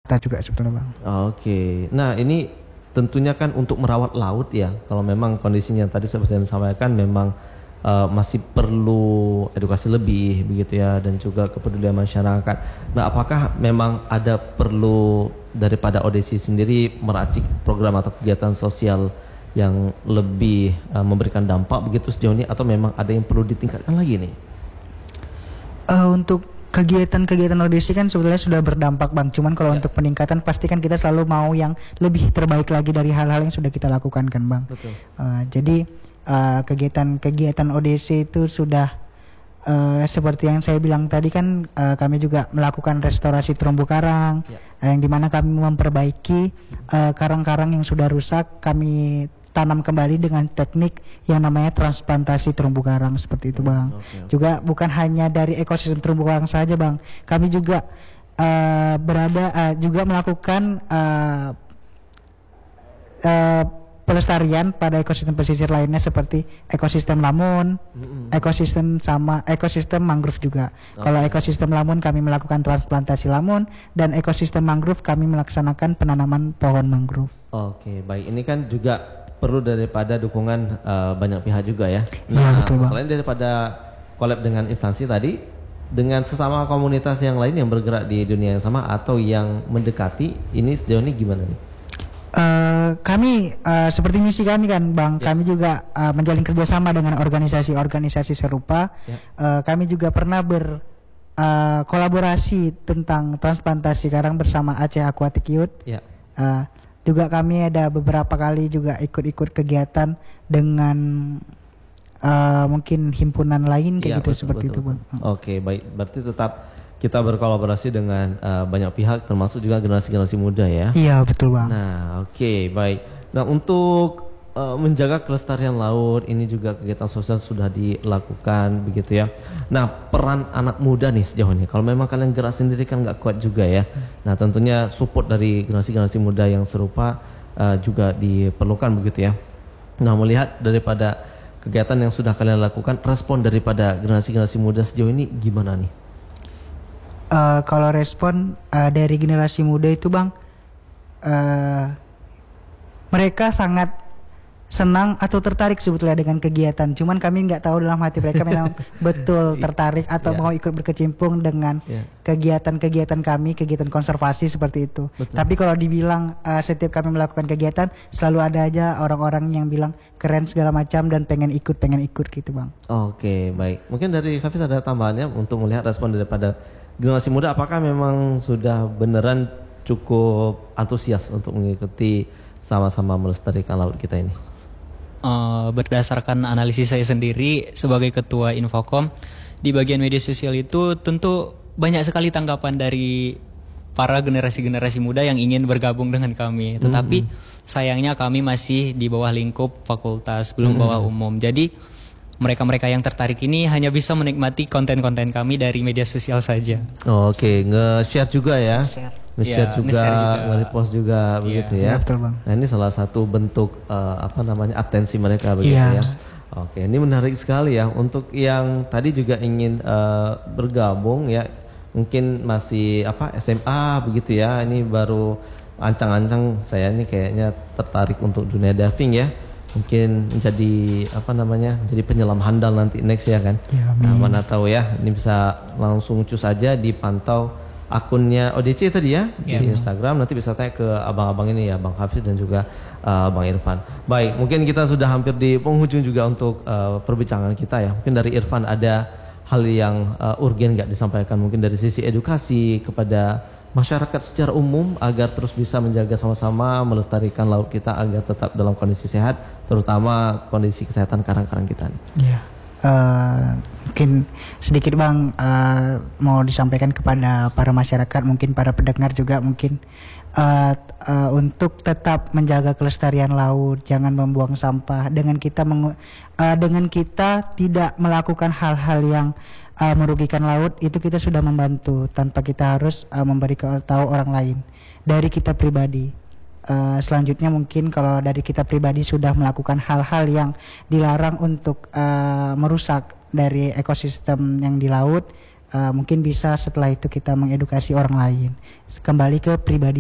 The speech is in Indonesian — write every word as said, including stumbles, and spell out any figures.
kita juga sebetulnya Bang. Oke, nah ini tentunya kan untuk merawat laut ya, kalau memang kondisinya tadi seperti yang disampaikan memang uh, masih perlu edukasi lebih begitu ya, dan juga kepedulian masyarakat. Nah, apakah memang ada perlu daripada O D C sendiri meracik program atau kegiatan sosial yang lebih uh, memberikan dampak begitu sejauh ini, atau memang ada yang perlu ditingkatkan lagi nih? Uh, untuk kegiatan-kegiatan O D C kan sebetulnya sudah berdampak Bang. Cuman kalau ya. untuk peningkatan pasti kan kita selalu mau yang lebih terbaik lagi dari hal-hal yang sudah kita lakukan kan Bang. Betul. Uh, jadi uh, kegiatan-kegiatan O D C itu sudah uh, seperti yang saya bilang tadi kan, uh, kami juga melakukan restorasi terumbu karang, ya. uh, yang dimana kami memperbaiki uh, karang-karang yang sudah rusak, kami tanam kembali dengan teknik yang namanya transplantasi terumbu karang seperti itu Bang. Okay, okay. Juga bukan hanya dari ekosistem terumbu karang saja Bang, kami juga uh, berada uh, juga melakukan uh, uh, pelestarian pada ekosistem pesisir lainnya seperti ekosistem lamun, mm-hmm. ekosistem sama ekosistem mangrove juga. Okay. Kalau ekosistem lamun kami melakukan transplantasi lamun, dan ekosistem mangrove kami melaksanakan penanaman pohon mangrove. Oke, okay, baik. Ini kan juga perlu daripada dukungan uh, banyak pihak juga ya. Nah, ya, betul, selain daripada collab dengan instansi tadi, dengan sesama komunitas yang lain yang bergerak di dunia yang sama atau yang mendekati, ini sejauh ini gimana nih? Uh, kami uh, seperti misi kami kan Bang, ya. Kami juga uh, menjalin kerjasama dengan organisasi-organisasi serupa. Ya. Uh, kami juga pernah ber uh, kolaborasi tentang transplantasi karang bersama Aceh Aquatic Youth. Ya. Uh, Juga kami ada beberapa kali juga ikut-ikut kegiatan dengan uh, mungkin himpunan lain kayak ya, gitu betul, seperti betul, itu Bang. Oke, okay, baik. Berarti tetap kita berkolaborasi dengan uh, banyak pihak termasuk juga generasi-generasi muda ya. Iya, betul Bang. Nah, oke, okay, baik. Nah, untuk uh, menjaga kelestarian laut ini juga kegiatan sosial sudah dilakukan begitu ya. Nah, peran anak muda nih sejauh ini, kalau memang kalian gerak sendiri kan nggak kuat juga ya. Nah, tentunya support dari generasi-generasi muda yang serupa uh, juga diperlukan begitu ya. Nah, melihat daripada kegiatan yang sudah kalian lakukan, respon daripada generasi-generasi muda sejauh ini gimana nih? Uh, kalau respon uh, dari generasi muda itu Bang, uh, mereka sangat senang atau tertarik sebetulnya dengan kegiatan. Cuman kami nggak tahu dalam hati mereka memang betul tertarik atau yeah. mau ikut berkecimpung dengan yeah. kegiatan-kegiatan kami, kegiatan konservasi seperti itu. Betul. Tapi kalau dibilang uh, setiap kami melakukan kegiatan, selalu ada aja orang-orang yang bilang keren segala macam dan pengen ikut, pengen ikut gitu Bang. Oke, baik. Mungkin dari Hafiz ada tambahannya untuk melihat respon daripada generasi muda, apakah memang sudah beneran cukup antusias untuk mengikuti sama-sama melestarikan laut kita ini? Uh, berdasarkan analisis saya sendiri sebagai ketua Infocom di bagian media sosial itu, tentu banyak sekali tanggapan dari para generasi-generasi muda yang ingin bergabung dengan kami. Tetapi mm-hmm. sayangnya kami masih di bawah lingkup fakultas, belum mm-hmm. bawah umum. Jadi mereka-mereka yang tertarik ini hanya bisa menikmati konten-konten kami dari media sosial saja. Oh, Oke, okay. nge-share juga ya. Nge-share. Nge-share ya, juga, nge-repost juga, ya. begitu ya. ya betul, Bang. Nah, ini salah satu bentuk uh, apa namanya atensi mereka begitu ya. ya. Oke, ini menarik sekali ya. Untuk yang tadi juga ingin uh, bergabung ya, mungkin masih apa S M A begitu ya. Ini baru ancang-ancang saya ini kayaknya tertarik untuk dunia diving ya. Mungkin menjadi apa namanya, jadi penyelam handal nanti next ya kan. Ya, nah, mana tahu ya, ini bisa langsung cus aja dipantau akunnya O D C tadi ya, yeah. di Instagram. Nanti bisa tanya ke abang-abang ini ya, Bang Hafiz dan juga uh, Bang Irfan. Baik, mungkin kita sudah hampir di penghujung juga untuk uh, perbincangan kita ya. Mungkin dari Irfan ada hal yang uh, urgen nggak disampaikan, mungkin dari sisi edukasi kepada masyarakat secara umum agar terus bisa menjaga sama-sama melestarikan laut kita agar tetap dalam kondisi sehat, terutama kondisi kesehatan karang-karang kita. Iya. Yeah. Uh, mungkin sedikit Bang uh, mau disampaikan kepada para masyarakat, mungkin para pendengar juga mungkin uh, uh, untuk tetap menjaga kelestarian laut, jangan membuang sampah. Dengan kita mengu- uh, dengan kita tidak melakukan hal-hal yang uh, merugikan laut, itu kita sudah membantu tanpa kita harus uh, memberi tahu orang lain. Dari kita pribadi. Uh, selanjutnya mungkin kalau dari kita pribadi sudah melakukan hal-hal yang dilarang untuk uh, merusak dari ekosistem yang di laut, uh, mungkin bisa setelah itu kita mengedukasi orang lain. Kembali ke pribadi.